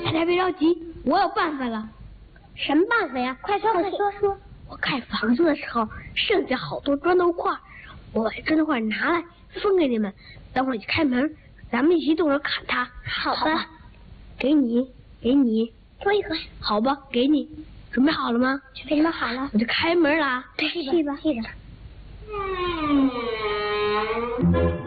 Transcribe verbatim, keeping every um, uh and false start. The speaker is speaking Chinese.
大家别着急，我有办法了。 什么办法呀？快说快说说！ 我盖房子的时候剩下好多砖头块，我把砖头块拿来分给你们，等会儿一开门，咱们一起动手砍它。 好吧。 好吧，给你，给你， 说一回。 好吧，给你。准备好了吗？ 准备好了。 我就开门了。 去吧，去吧。